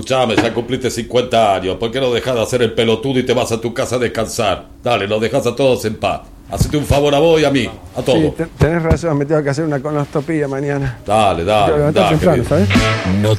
Escuchame, ya cumpliste 50 años. ¿Por qué no dejas de hacer el pelotudo y te vas a tu casa a descansar? Dale, nos dejas a todos en paz. Hacete un favor a vos y a mí, a todos. Sí, tenés razón, me tengo que hacer una colonoscopia mañana. Dale, Tengo que levantar temprano, querido. ¿sabes? No